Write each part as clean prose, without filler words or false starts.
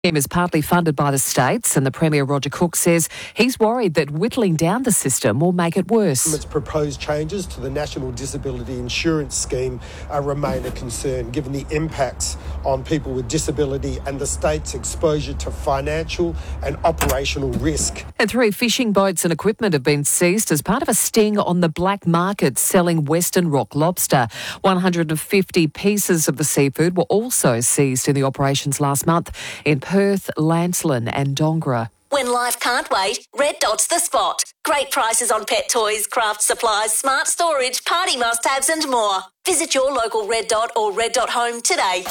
scheme is partly funded by the states, and the Premier Roger Cook says he's worried that whittling down the system will make it worse. Its proposed changes to the National Disability Insurance Scheme remain a concern, given the impacts on people with disability and the state's exposure to financial and operational risk. And 3 fishing boats and equipment have been seized as part of a sting on the black market selling Western rock lobster. 150 pieces of the seafood were also seized in the operations last month in Perth, Lancelin and Dongra. When life can't wait, Red Dot's the spot. Great prices on pet toys, craft supplies, smart storage, party must-haves and more. Visit your local Red Dot or Red Dot Home today.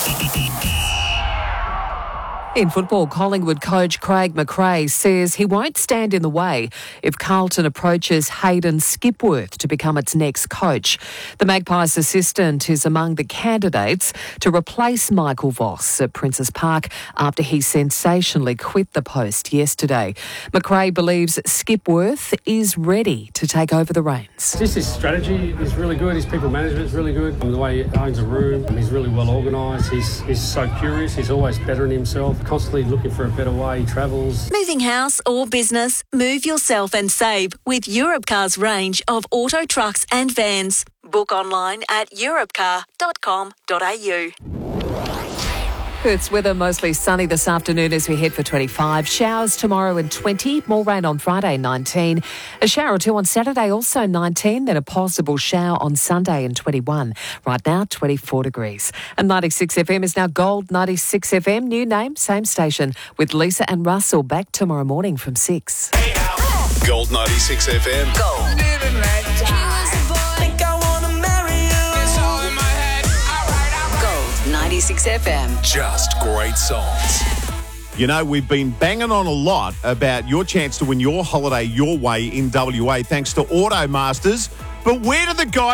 In football, Collingwood coach Craig McRae says he won't stand in the way if Carlton approaches Hayden Skipworth to become its next coach. The Magpies assistant is among the candidates to replace Michael Voss at Princes Park after he sensationally quit the post yesterday. McRae believes Skipworth is ready to take over the reins. Just his strategy is really good, his people management is really good, the way he owns a room, he's really well organised, he's so curious, he's always bettering himself. Constantly looking for a better way, he travels. Moving house or business, move yourself and save with Europcar's range of auto trucks and vans. Book online at europcar.com.au. Perth's weather mostly sunny this afternoon as we head for 25. Showers tomorrow and 20. More rain on Friday, 19. A shower or 2 on Saturday, also 19. Then a possible shower on Sunday and 21. Right now, 24 degrees. And 96 FM is now Gold 96 FM. New name, same station. With Lisa and Russell back tomorrow morning from 6. Gold 96 FM. Gold. Living like Think I wanna marry you. it's all in my head. Gold 96 FM. Just great songs. You know, we've been banging on a lot about your chance to win your holiday your way in WA thanks to Automasters. But where do the guys